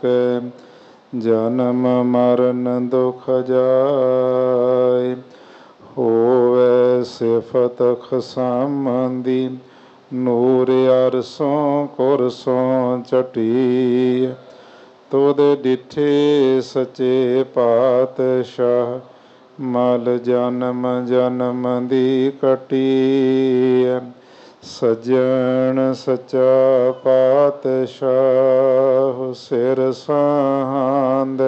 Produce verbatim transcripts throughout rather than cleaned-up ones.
ਕੇ ਜਨਮ ਮਰਨ ਦੁਖ ਜਾਏ। ਹੋਵੇ ਸਿਫਤ ਖਸਮ ਦੀ ਨੂਰ ਅਰਸੋਂ ਕੁਰਸੋਂ ਚਟੀ। ਤੁਧ ਡਿਠੇ ਸੱਚੇ ਪਾਤਸ਼ਾਹ ਮਲ ਜਨਮ ਜਨਮ ਦੀ ਕਟੀ। ਸੱਜਣ ਸੱਚਾ ਪਾਤਸ਼ਾਹ ਸਿਰ ਸਾਂਦੇ।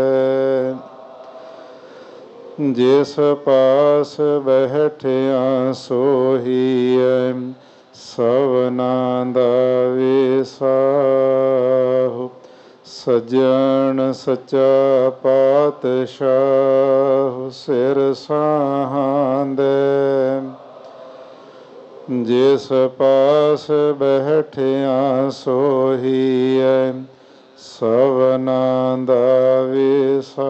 ਜਿਸ ਪਾਸ ਬੈਠਿਆ ਸੋਹੀਐ ਸਭਨਾ ਦਾ ਵਿਸਾਹੋ। ਸੱਜਣ ਸੱਚਾ ਪਾਤਸ਼ਾਹ ਸਿਰ ਸਾਂਦੇ। ਜਿਸ ਪਾਸ ਬੈਠਿਆ ਸੋਹੀਐ ਸਭਨਾ ਦਾ ਵਿਸਾਹੋ।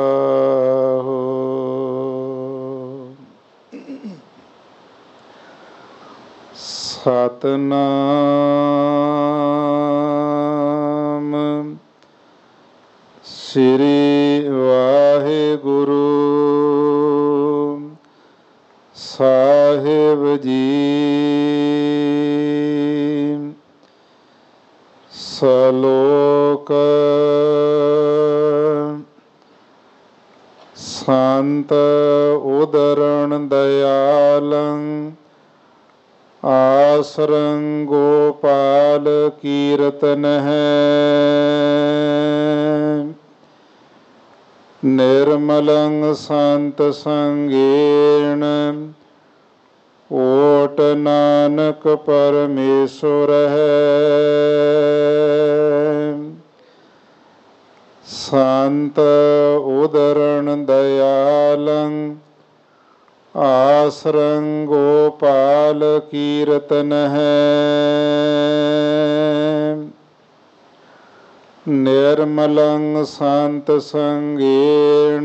ਸਤਿਨਾਮ ਸ੍ਰੀ ਵਾਹਿਗੁਰੂ ਸਾਹਿਬ ਜੀ। ਸਲੋਕ ਸੰਤ ਉਦਰਣ ਦਇਆਲੰ ਆਸਰੰ ਗੋਪਾਲ ਕੀਰਤਨ ਹੈ। ਨਿਰਮਲੰ ਸੰਤ ਸੰਗੇਣ ਓਟ ਨਾਨਕ ਪਰਮੇਸ਼ੁਰ ਹੈ। ਸੰਤ ਉਦਰਣ ਦਇਆਲੰ ਆਸਰੰ ਗੋਪਾਲ ਕੀਰਤਨ ਹੈ। ਨਿਰਮਲੰ ਸੰਤ ਸੰਗੇਣ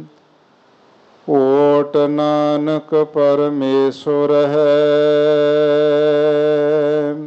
ਓਟ ਨਾਨਕ ਪਰਮੇਸ਼ੁਰ ਹੈ।